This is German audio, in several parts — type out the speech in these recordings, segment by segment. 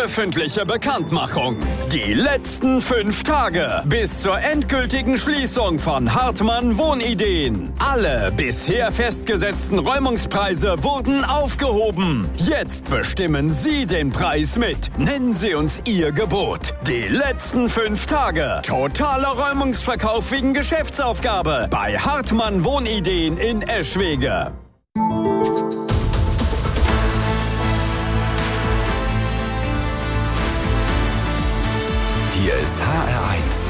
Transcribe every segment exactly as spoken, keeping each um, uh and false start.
Öffentliche Bekanntmachung. Die letzten fünf Tage bis zur endgültigen Schließung von Hartmann Wohnideen. Alle bisher festgesetzten Räumungspreise wurden aufgehoben. Jetzt bestimmen Sie den Preis mit. Nennen Sie uns Ihr Gebot. Die letzten fünf Tage. Totaler Räumungsverkauf wegen Geschäftsaufgabe bei Hartmann Wohnideen in Eschwege. Hier ist H R eins.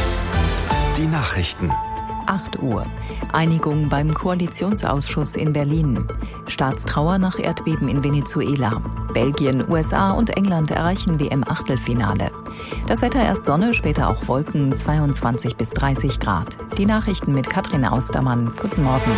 Die Nachrichten. acht Uhr. Einigung beim Koalitionsausschuss in Berlin. Staatstrauer nach Erdbeben in Venezuela. Belgien, U S A und England erreichen W M-Achtelfinale. Das Wetter erst Sonne, später auch Wolken, zweiundzwanzig bis dreißig Grad. Die Nachrichten mit Katrin Austermann. Guten Morgen.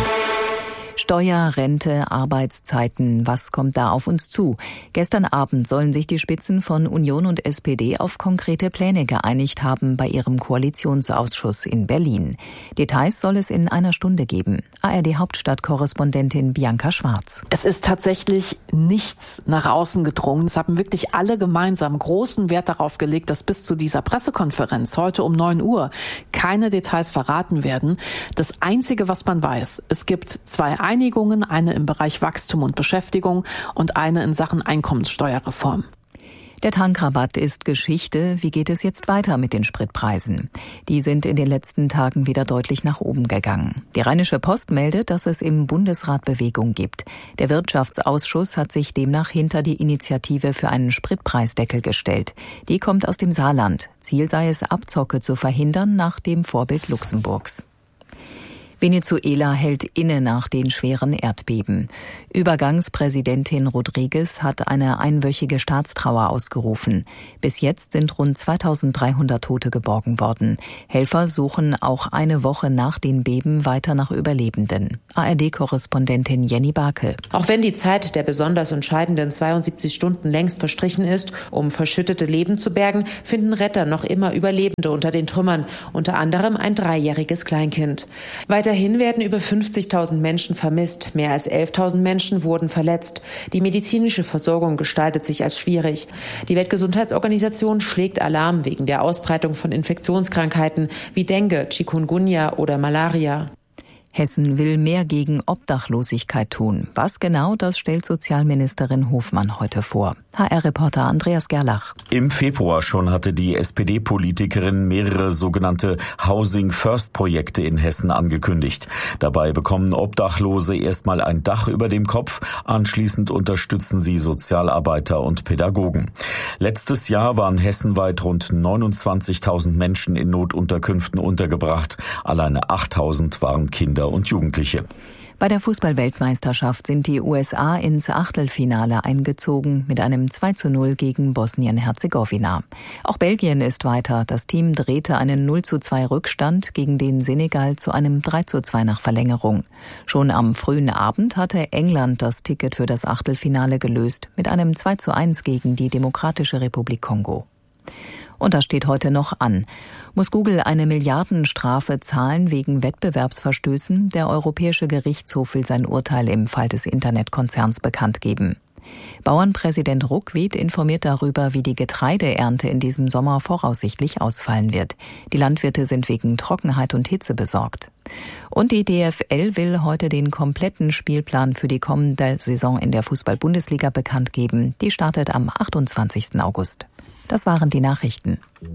Steuer, Rente, Arbeitszeiten, was kommt da auf uns zu? Gestern Abend sollen sich die Spitzen von Union und S P D auf konkrete Pläne geeinigt haben bei ihrem Koalitionsausschuss in Berlin. Details soll es in einer Stunde geben. A R D-Hauptstadtkorrespondentin Bianca Schwarz. Es ist tatsächlich nichts nach außen gedrungen. Es haben wirklich alle gemeinsam großen Wert darauf gelegt, dass bis zu dieser Pressekonferenz heute um neun Uhr keine Details verraten werden. Das Einzige, was man weiß, es gibt zwei Einigungen, eine im Bereich Wachstum und Beschäftigung und eine in Sachen Einkommenssteuerreform. Der Tankrabatt ist Geschichte. Wie geht es jetzt weiter mit den Spritpreisen? Die sind in den letzten Tagen wieder deutlich nach oben gegangen. Die Rheinische Post meldet, dass es im Bundesrat Bewegung gibt. Der Wirtschaftsausschuss hat sich demnach hinter die Initiative für einen Spritpreisdeckel gestellt. Die kommt aus dem Saarland. Ziel sei es, Abzocke zu verhindern nach dem Vorbild Luxemburgs. Venezuela hält inne nach den schweren Erdbeben. Übergangspräsidentin Rodriguez hat eine einwöchige Staatstrauer ausgerufen. Bis jetzt sind rund zweitausenddreihundert Tote geborgen worden. Helfer suchen auch eine Woche nach den Beben weiter nach Überlebenden. A R D-Korrespondentin Jenny Barke. Auch wenn die Zeit der besonders entscheidenden zweiundsiebzig Stunden längst verstrichen ist, um verschüttete Leben zu bergen, finden Retter noch immer Überlebende unter den Trümmern, unter anderem ein dreijähriges Kleinkind. Weiter Weiterhin werden über fünfzigtausend Menschen vermisst. Mehr als elftausend Menschen wurden verletzt. Die medizinische Versorgung gestaltet sich als schwierig. Die Weltgesundheitsorganisation schlägt Alarm wegen der Ausbreitung von Infektionskrankheiten wie Dengue, Chikungunya oder Malaria. Hessen will mehr gegen Obdachlosigkeit tun. Was genau, das stellt Sozialministerin Hofmann heute vor. H R-Reporter Andreas Gerlach. Im Februar schon hatte die S P D-Politikerin mehrere sogenannte Housing-First-Projekte in Hessen angekündigt. Dabei bekommen Obdachlose erstmal ein Dach über dem Kopf, anschließend unterstützen sie Sozialarbeiter und Pädagogen. Letztes Jahr waren hessenweit rund neunundzwanzigtausend Menschen in Notunterkünften untergebracht. Alleine achttausend waren Kinder und Jugendliche. Bei der Fußball-Weltmeisterschaft sind die U S A ins Achtelfinale eingezogen mit einem zwei zu null gegen Bosnien-Herzegowina. Auch Belgien ist weiter. Das Team drehte einen null zu zwei Rückstand gegen den Senegal zu einem drei zu zwei nach Verlängerung. Schon am frühen Abend hatte England das Ticket für das Achtelfinale gelöst mit einem zwei zu eins gegen die Demokratische Republik Kongo. Und das steht heute noch an. Muss Google eine Milliardenstrafe zahlen wegen Wettbewerbsverstößen? Der Europäische Gerichtshof will sein Urteil im Fall des Internetkonzerns bekannt geben. Bauernpräsident Ruckwied informiert darüber, wie die Getreideernte in diesem Sommer voraussichtlich ausfallen wird. Die Landwirte sind wegen Trockenheit und Hitze besorgt. Und die D F L will heute den kompletten Spielplan für die kommende Saison in der Fußball-Bundesliga bekannt geben. Die startet am achtundzwanzigsten August. Das waren die Nachrichten.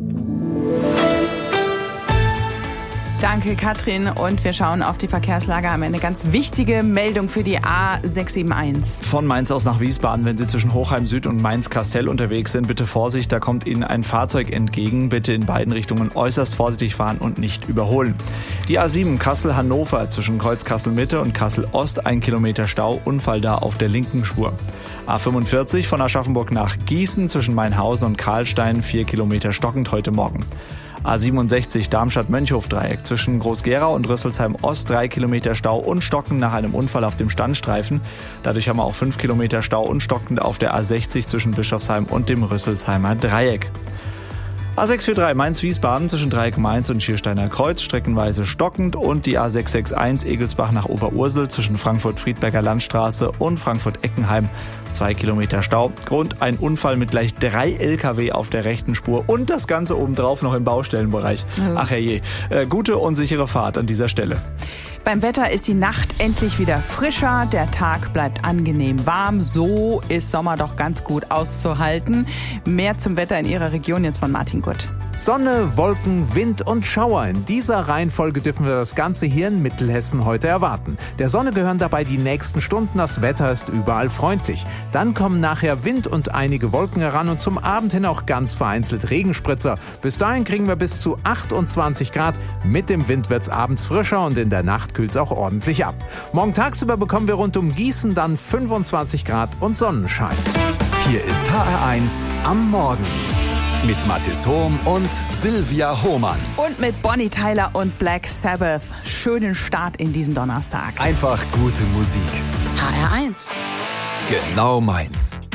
Danke, Katrin. Und wir schauen auf die Verkehrslage. Haben eine ganz wichtige Meldung für die A sechs sieben eins. Von Mainz aus nach Wiesbaden, wenn Sie zwischen Hochheim Süd und Mainz-Kastell unterwegs sind, bitte Vorsicht, da kommt Ihnen ein Fahrzeug entgegen. Bitte in beiden Richtungen äußerst vorsichtig fahren und nicht überholen. Die A sieben Kassel-Hannover zwischen Kreuz Kassel-Mitte und Kassel-Ost, ein Kilometer Stau, Unfall da auf der linken Spur. A fünfundvierzig von Aschaffenburg nach Gießen zwischen Mainhausen und Karlstein, vier Kilometer stockend heute Morgen. A siebenundsechzig Darmstadt-Mönchhof-Dreieck zwischen Groß-Gerau und Rüsselsheim-Ost, drei Kilometer Stau und stockend nach einem Unfall auf dem Standstreifen. Dadurch haben wir auch fünf Kilometer Stau und stockend auf der A sechzig zwischen Bischofsheim und dem Rüsselsheimer Dreieck. A sechs vier drei Mainz-Wiesbaden zwischen Dreieck-Mainz und Schiersteiner Kreuz streckenweise stockend und die A sechs sechs eins Egelsbach nach Oberursel zwischen Frankfurt-Friedberger Landstraße und Frankfurt-Eckenheim. Zwei Kilometer Stau. Grund ein Unfall mit gleich drei L K W auf der rechten Spur und das Ganze obendrauf noch im Baustellenbereich. Ach herrje. Äh, gute und sichere Fahrt an dieser Stelle. Beim Wetter ist die Nacht endlich wieder frischer, der Tag bleibt angenehm warm. So ist Sommer doch ganz gut auszuhalten. Mehr zum Wetter in Ihrer Region jetzt von Martin Gutt. Sonne, Wolken, Wind und Schauer. In dieser Reihenfolge dürfen wir das Ganze hier in Mittelhessen heute erwarten. Der Sonne gehören dabei die nächsten Stunden. Das Wetter ist überall freundlich. Dann kommen nachher Wind und einige Wolken heran und zum Abend hin auch ganz vereinzelt Regenspritzer. Bis dahin kriegen wir bis zu achtundzwanzig Grad. Mit dem Wind wird's abends frischer und in der Nacht kühlt's auch ordentlich ab. Morgen tagsüber bekommen wir rund um Gießen dann fünfundzwanzig Grad und Sonnenschein. Hier ist H R eins am Morgen. Mit Mathis Hohm und Silvia Hohmann. Und mit Bonnie Tyler und Black Sabbath. Schönen Start in diesen Donnerstag. Einfach gute Musik. H R eins. Genau meins.